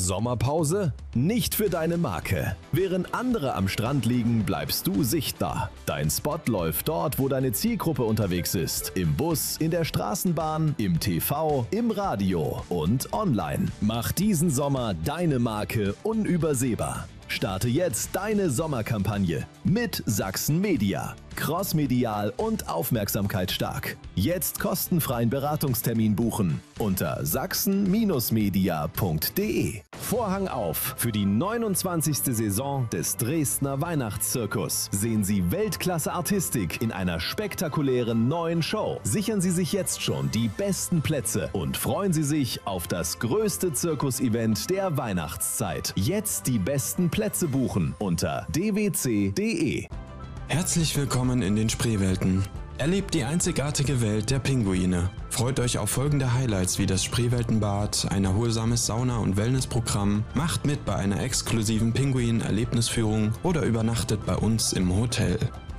Sommerpause? Nicht für deine Marke. Während andere am Strand liegen, bleibst du sichtbar. Dein Spot läuft dort, wo deine Zielgruppe unterwegs ist. Im Bus, in der Straßenbahn, im TV, im Radio und online. Mach diesen Sommer deine Marke unübersehbar. Starte jetzt deine Sommerkampagne mit Sachsen Media. Crossmedial und aufmerksamkeitsstark. Jetzt kostenfreien Beratungstermin buchen unter sachsen-media.de. Vorhang auf für die 29. Saison des Dresdner Weihnachtszirkus. Sehen Sie Weltklasse-Artistik in einer spektakulären neuen Show. Sichern Sie sich jetzt schon die besten Plätze und freuen Sie sich auf das größte Zirkus-Event der Weihnachtszeit. Jetzt die besten Plätze buchen unter dwc.de. Herzlich willkommen in den Spreewelten. Erlebt die einzigartige Welt der Pinguine. Freut euch auf folgende Highlights wie das Spreeweltenbad, ein erholsames Sauna- und Wellnessprogramm, macht mit bei einer exklusiven Pinguin-Erlebnisführung oder übernachtet bei uns im Hotel.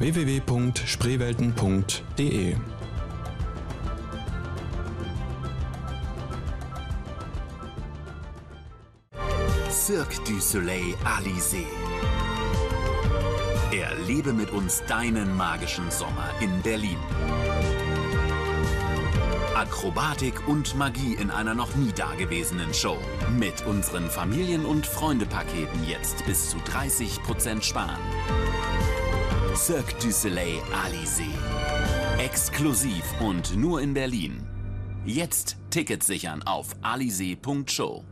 www.spreewelten.de. Cirque du Soleil Alizé. Erlebe mit uns deinen magischen Sommer in Berlin. Akrobatik und Magie in einer noch nie dagewesenen Show. Mit unseren Familien- und Freunde-Paketen jetzt bis zu 30% sparen. Cirque du Soleil Alizé. Exklusiv und nur in Berlin. Jetzt Tickets sichern auf alizé.show.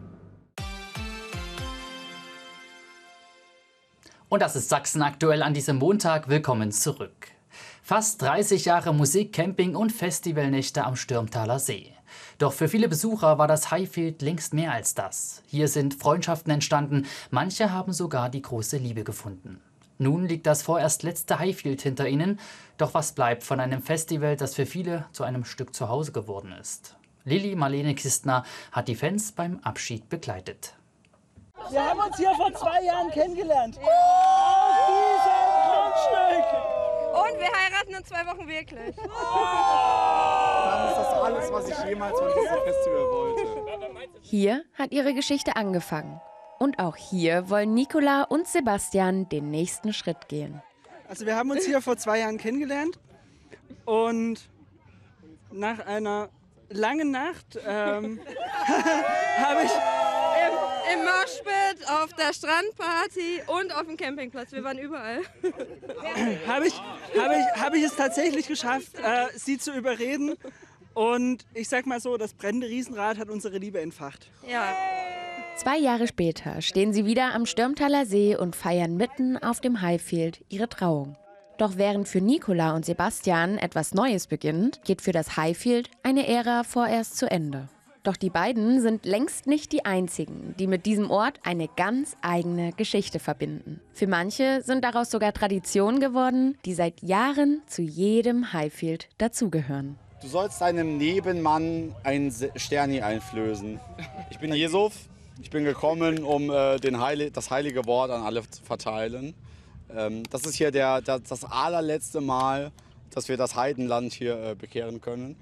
Und das ist Sachsen aktuell an diesem Montag. Willkommen zurück. Fast 30 Jahre Musik, Camping und Festivalnächte am Stürmtaler See. Doch für viele Besucher war das Highfield längst mehr als das. Hier sind Freundschaften entstanden, manche haben sogar die große Liebe gefunden. Nun liegt das vorerst letzte Highfield hinter ihnen. Doch was bleibt von einem Festival, das für viele zu einem Stück Zuhause geworden ist? Lilly Marlene Kistner hat die Fans beim Abschied begleitet. Wir haben uns hier vor 2 Jahren kennengelernt. Auf diesem Grundstück. Und wir heiraten in 2 Wochen wirklich. Dann ist das alles, was ich jemals von diesem Festival wollte. Hier hat ihre Geschichte angefangen. Und auch hier wollen Nicola und Sebastian den nächsten Schritt gehen. Also wir haben uns hier vor 2 Jahren kennengelernt. Und nach einer langen Nacht habe ich... Im Moshpit, auf der Strandparty und auf dem Campingplatz. Wir waren überall. Habe ich es tatsächlich geschafft, sie zu überreden. Und ich sag mal so, das brennende Riesenrad hat unsere Liebe entfacht. Ja. 2 Jahre später stehen sie wieder am Stürmtaler See und feiern mitten auf dem Highfield ihre Trauung. Doch während für Nicola und Sebastian etwas Neues beginnt, geht für das Highfield eine Ära vorerst zu Ende. Doch die beiden sind längst nicht die einzigen, die mit diesem Ort eine ganz eigene Geschichte verbinden. Für manche sind daraus sogar Traditionen geworden, die seit Jahren zu jedem Highfield dazugehören. Du sollst deinem Nebenmann einen Sterni einflößen. Ich bin Jesuf. Ich bin gekommen, um das heilige Wort an alle zu verteilen. Das ist hier das allerletzte Mal, dass wir das Heidenland hier bekehren können.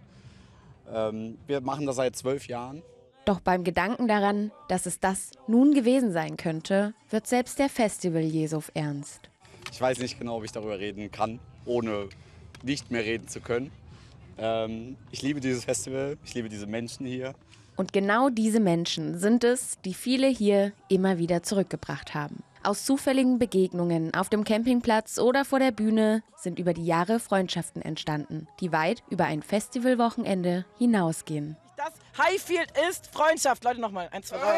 Wir machen das seit 12 Jahren. Doch beim Gedanken daran, dass es das nun gewesen sein könnte, wird selbst der Festival Jesuf ernst. Ich weiß nicht genau, ob ich darüber reden kann, ohne nicht mehr reden zu können. Ich liebe dieses Festival, ich liebe diese Menschen hier. Und genau diese Menschen sind es, die viele hier immer wieder zurückgebracht haben. Aus zufälligen Begegnungen auf dem Campingplatz oder vor der Bühne sind über die Jahre Freundschaften entstanden, die weit über ein Festivalwochenende hinausgehen. Das Highfield ist Freundschaft. Leute, nochmal. 1, 2, 3.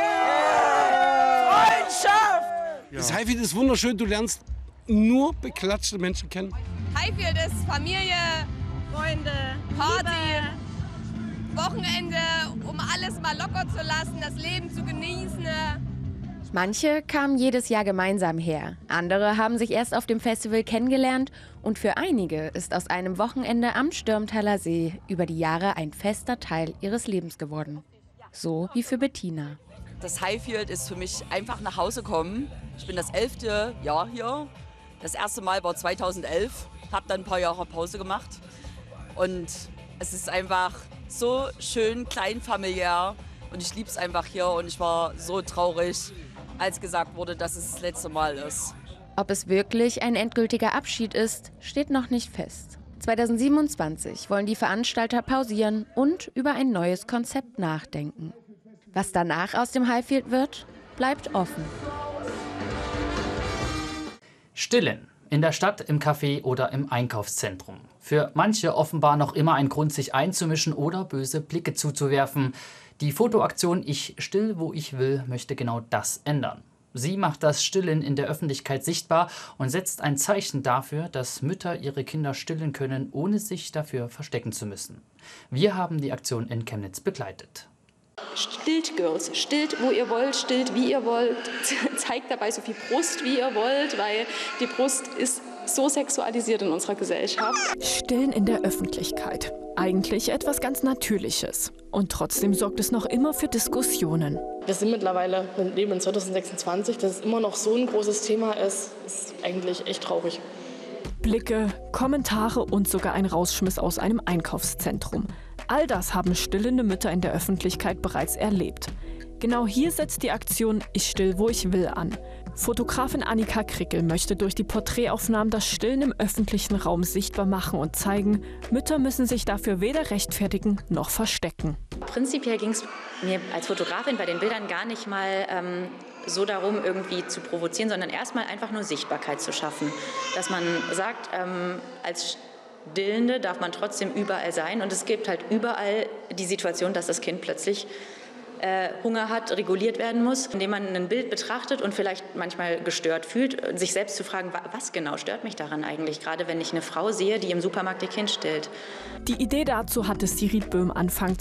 Freundschaft! Ja. Das Highfield ist wunderschön. Du lernst nur beklatschte Menschen kennen. Highfield ist Familie, Freunde, Party, Wochenende, um alles mal locker zu lassen, das Leben zu genießen. Manche kamen jedes Jahr gemeinsam her, andere haben sich erst auf dem Festival kennengelernt und für einige ist aus einem Wochenende am Stürmtaler See über die Jahre ein fester Teil ihres Lebens geworden. So wie für Bettina. Das Highfield ist für mich einfach nach Hause kommen. Ich bin das 11. Jahr hier. Das erste Mal war 2011, habe dann ein paar Jahre Pause gemacht und es ist einfach so schön klein familiär. und ich liebe es einfach hier und ich war so traurig, als gesagt wurde, dass es das letzte Mal ist. Ob es wirklich ein endgültiger Abschied ist, steht noch nicht fest. 2027 wollen die Veranstalter pausieren und über ein neues Konzept nachdenken. Was danach aus dem Highfield wird, bleibt offen. Stillen. In der Stadt, im Café oder im Einkaufszentrum. Für manche offenbar noch immer ein Grund, sich einzumischen oder böse Blicke zuzuwerfen. Die Fotoaktion Ich still, wo ich will, möchte genau das ändern. Sie macht das Stillen in der Öffentlichkeit sichtbar und setzt ein Zeichen dafür, dass Mütter ihre Kinder stillen können, ohne sich dafür verstecken zu müssen. Wir haben die Aktion in Chemnitz begleitet. Stillt, Girls. Stillt, wo ihr wollt, stillt, wie ihr wollt. Zeigt dabei so viel Brust, wie ihr wollt, weil die Brust ist so sexualisiert in unserer Gesellschaft. Stillen in der Öffentlichkeit. Eigentlich etwas ganz Natürliches. Und trotzdem sorgt es noch immer für Diskussionen. Wir sind mittlerweile, wir leben in 2026, dass es immer noch so ein großes Thema ist eigentlich echt traurig. Blicke, Kommentare und sogar ein Rausschmiss aus einem Einkaufszentrum. All das haben stillende Mütter in der Öffentlichkeit bereits erlebt. Genau hier setzt die Aktion Ich still, wo ich will an. Fotografin Annika Krickel möchte durch die Porträtaufnahmen das Stillen im öffentlichen Raum sichtbar machen und zeigen, Mütter müssen sich dafür weder rechtfertigen noch verstecken. Prinzipiell ging es mir als Fotografin bei den Bildern gar nicht mal so darum, irgendwie zu provozieren, sondern erstmal einfach nur Sichtbarkeit zu schaffen. Dass man sagt, als Stillende darf man trotzdem überall sein und es gibt halt überall die Situation, dass das Kind plötzlich Hunger hat, reguliert werden muss, indem man ein Bild betrachtet und vielleicht manchmal gestört fühlt, sich selbst zu fragen, was genau stört mich daran eigentlich, gerade wenn ich eine Frau sehe, die im Supermarkt ihr Kind stillt. Die Idee dazu hatte Sirit Böhm Anfang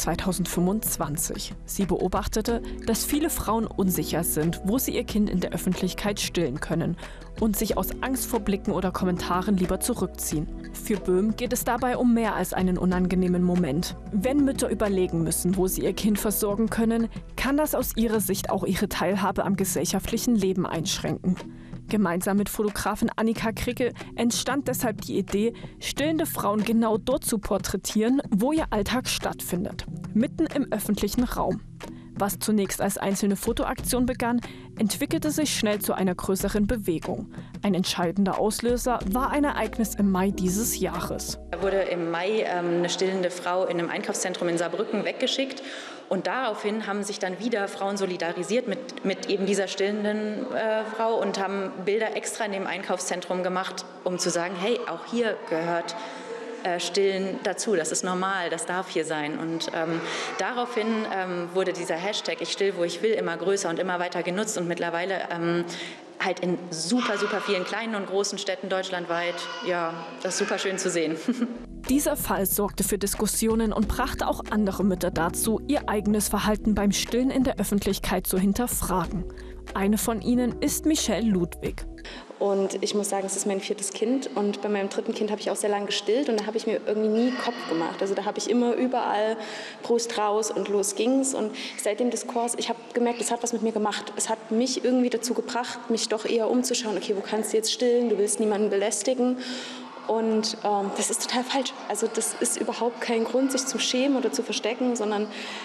2025. Sie beobachtete, dass viele Frauen unsicher sind, wo sie ihr Kind in der Öffentlichkeit stillen können und sich aus Angst vor Blicken oder Kommentaren lieber zurückziehen. Für Böhm geht es dabei um mehr als einen unangenehmen Moment. Wenn Mütter überlegen müssen, wo sie ihr Kind versorgen können, kann das aus ihrer Sicht auch ihre Teilhabe am gesellschaftlichen Leben einschränken. Gemeinsam mit Fotografin Annika Krickel entstand deshalb die Idee, stillende Frauen genau dort zu porträtieren, wo ihr Alltag stattfindet, mitten im öffentlichen Raum. Was zunächst als einzelne Fotoaktion begann, entwickelte sich schnell zu einer größeren Bewegung. Ein entscheidender Auslöser war ein Ereignis im Mai dieses Jahres. Da wurde im Mai eine stillende Frau in einem Einkaufszentrum in Saarbrücken weggeschickt. Und daraufhin haben sich dann wieder Frauen solidarisiert mit eben dieser stillenden Frau und haben Bilder extra in dem Einkaufszentrum gemacht, um zu sagen, hey, auch hier gehört Stillen dazu, das ist normal, das darf hier sein. Und daraufhin wurde dieser Hashtag Ich still, wo ich will immer größer und immer weiter genutzt und mittlerweile halt in super, super vielen kleinen und großen Städten deutschlandweit. Ja, das ist super schön zu sehen. Dieser Fall sorgte für Diskussionen und brachte auch andere Mütter dazu, ihr eigenes Verhalten beim Stillen in der Öffentlichkeit zu hinterfragen. Eine von ihnen ist Michelle Ludwig. Und ich muss sagen, es ist mein 4. Kind und bei meinem 3. Kind habe ich auch sehr lange gestillt und da habe ich mir irgendwie nie Kopf gemacht. Also da habe ich immer überall Brust raus und los ging's. Und seit dem Diskurs, ich habe gemerkt, es hat was mit mir gemacht. Es hat mich irgendwie dazu gebracht, mich doch eher umzuschauen, okay, wo kannst du jetzt stillen, du willst niemanden belästigen. Und das ist total falsch. Also das ist überhaupt kein Grund, sich zu schämen oder zu verstecken, sondern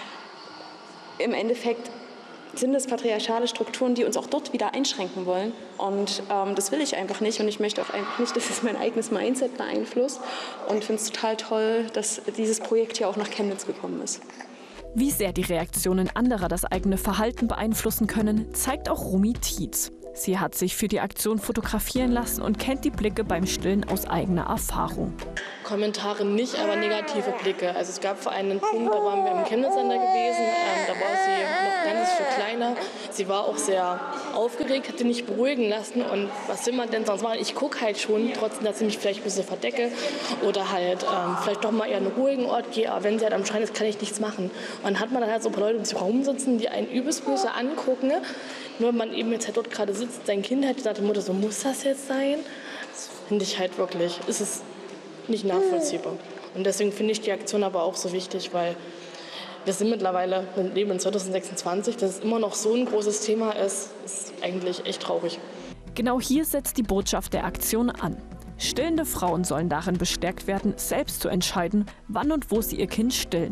im Endeffekt sind es patriarchale Strukturen, die uns auch dort wieder einschränken wollen. Und das will ich einfach nicht. Und ich möchte auch einfach nicht, dass es mein eigenes Mindset beeinflusst. Und finde es total toll, dass dieses Projekt hier auch nach Chemnitz gekommen ist. Wie sehr die Reaktionen anderer das eigene Verhalten beeinflussen können, zeigt auch Rumi Tietz. Sie hat sich für die Aktion fotografieren lassen und kennt die Blicke beim Stillen aus eigener Erfahrung. Kommentare nicht, aber negative Blicke. Also es gab vor einem Punkt, da waren wir im Chemnitz-Center gewesen, da war sie noch ein ganzes Stück kleiner. Sie war auch sehr aufgeregt, hat sie nicht beruhigen lassen und was will man denn sonst machen? Ich gucke halt schon, trotzdem, dass ich mich vielleicht ein bisschen verdecke oder halt vielleicht doch mal eher an einen ruhigen Ort gehe, aber wenn sie halt am Schreien ist, kann ich nichts machen. Und dann hat man dann halt so ein paar Leute im Raum sitzen, die einen übelst böse angucken, nur wenn man eben jetzt halt dort gerade sitzt, sein Kind hat gesagt, Mutter, so muss das jetzt sein? Das finde ich halt wirklich, ist es nicht nachvollziehbar. Und deswegen finde ich die Aktion aber auch so wichtig, weil wir sind mittlerweile, wir leben in 2026, dass es immer noch so ein großes Thema ist eigentlich echt traurig. Genau hier setzt die Botschaft der Aktion an. Stillende Frauen sollen darin bestärkt werden, selbst zu entscheiden, wann und wo sie ihr Kind stillen.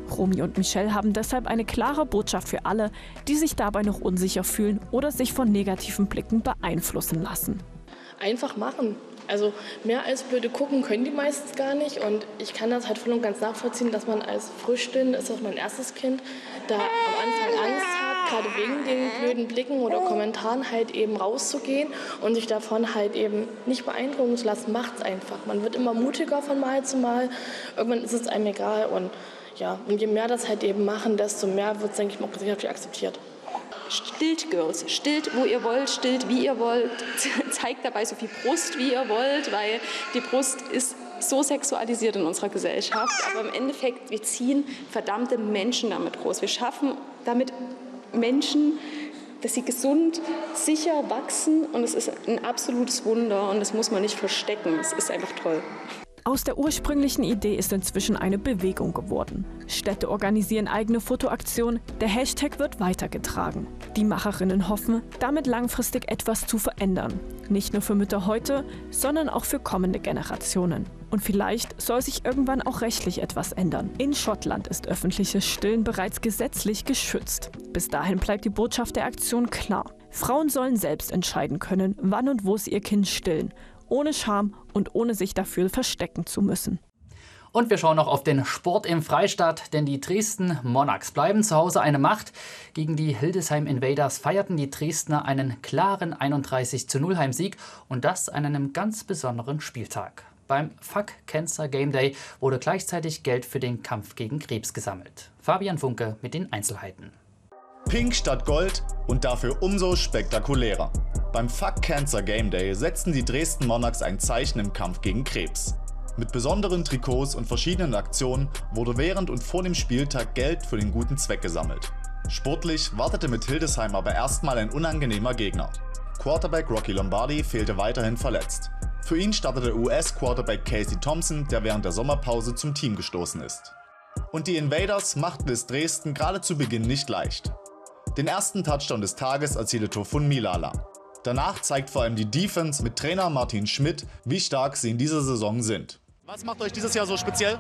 Romy und Michelle haben deshalb eine klare Botschaft für alle, die sich dabei noch unsicher fühlen oder sich von negativen Blicken beeinflussen lassen. Einfach machen. Also mehr als blöde gucken können die meistens gar nicht und ich kann das halt voll und ganz nachvollziehen, dass man als Frischstillende, ist das mein erstes Kind, da am Anfang Angst hat, gerade wegen den blöden Blicken oder Kommentaren halt eben rauszugehen und sich davon halt eben nicht beeindrucken zu lassen, macht's einfach. Man wird immer mutiger von Mal zu Mal, irgendwann ist es einem egal und ja, und je mehr das halt eben machen, desto mehr wird es, denke ich mal, gesellschaftlich akzeptiert. Stillt, Girls. Stillt, wo ihr wollt, stillt, wie ihr wollt. Zeigt dabei so viel Brust, wie ihr wollt, weil die Brust ist so sexualisiert in unserer Gesellschaft. Aber im Endeffekt, wir ziehen verdammte Menschen damit groß. Wir schaffen damit Menschen, dass sie gesund, sicher wachsen. Und es ist ein absolutes Wunder und das muss man nicht verstecken. Es ist einfach toll. Aus der ursprünglichen Idee ist inzwischen eine Bewegung geworden. Städte organisieren eigene Fotoaktionen, der Hashtag wird weitergetragen. Die Macherinnen hoffen, damit langfristig etwas zu verändern. Nicht nur für Mütter heute, sondern auch für kommende Generationen. Und vielleicht soll sich irgendwann auch rechtlich etwas ändern. In Schottland ist öffentliches Stillen bereits gesetzlich geschützt. Bis dahin bleibt die Botschaft der Aktion klar. Frauen sollen selbst entscheiden können, wann und wo sie ihr Kind stillen. Ohne Scham und ohne sich dafür verstecken zu müssen. Und wir schauen noch auf den Sport im Freistaat, denn die Dresden Monarchs bleiben zu Hause eine Macht. Gegen die Hildesheim Invaders feierten die Dresdner einen klaren 31:0 Heimsieg und das an einem ganz besonderen Spieltag. Beim Fuck Cancer Game Day wurde gleichzeitig Geld für den Kampf gegen Krebs gesammelt. Fabian Funke mit den Einzelheiten. Pink statt Gold und dafür umso spektakulärer. Beim Fuck Cancer Game Day setzten die Dresden Monarchs ein Zeichen im Kampf gegen Krebs. Mit besonderen Trikots und verschiedenen Aktionen wurde während und vor dem Spieltag Geld für den guten Zweck gesammelt. Sportlich wartete mit Hildesheim aber erstmal ein unangenehmer Gegner. Quarterback Rocky Lombardi fehlte weiterhin verletzt. Für ihn startete US-Quarterback Casey Thompson, der während der Sommerpause zum Team gestoßen ist. Und die Invaders machten es Dresden gerade zu Beginn nicht leicht. Den ersten Touchdown des Tages erzielte Tofun Milala. Danach zeigt vor allem die Defense mit Trainer Martin Schmidt, wie stark sie in dieser Saison sind. Was macht euch dieses Jahr so speziell?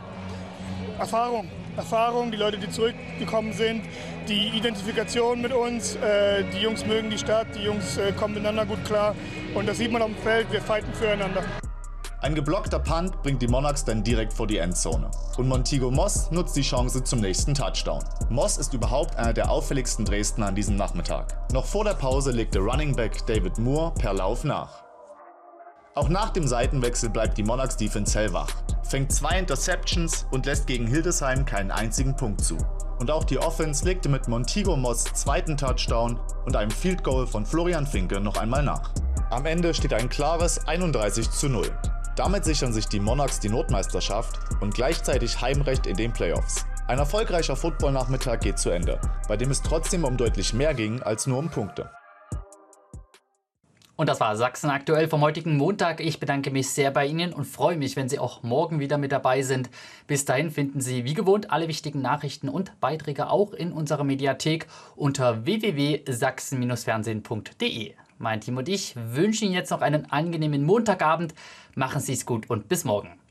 Erfahrung, die Leute, die zurückgekommen sind, die Identifikation mit uns, die Jungs mögen die Stadt, die Jungs kommen miteinander gut klar und das sieht man auf dem Feld, wir fighten füreinander. Ein geblockter Punt bringt die Monarchs dann direkt vor die Endzone. Und Montigo Moss nutzt die Chance zum nächsten Touchdown. Moss ist überhaupt einer der auffälligsten Dresdner an diesem Nachmittag. Noch vor der Pause legte Running Back David Moore per Lauf nach. Auch nach dem Seitenwechsel bleibt die Monarchs Defense hellwach, fängt 2 Interceptions und lässt gegen Hildesheim keinen einzigen Punkt zu. Und auch die Offense legte mit Montigo Moss zweiten Touchdown und einem Field Goal von Florian Finke noch einmal nach. Am Ende steht ein klares 31:0. Damit sichern sich die Monarchs die Nordmeisterschaft und gleichzeitig Heimrecht in den Playoffs. Ein erfolgreicher Football-Nachmittag geht zu Ende, bei dem es trotzdem um deutlich mehr ging als nur um Punkte. Und das war Sachsen aktuell vom heutigen Montag. Ich bedanke mich sehr bei Ihnen und freue mich, wenn Sie auch morgen wieder mit dabei sind. Bis dahin finden Sie wie gewohnt alle wichtigen Nachrichten und Beiträge auch in unserer Mediathek unter www.sachsen-fernsehen.de. Mein Team und ich wünschen Ihnen jetzt noch einen angenehmen Montagabend. Machen Sie es gut und bis morgen.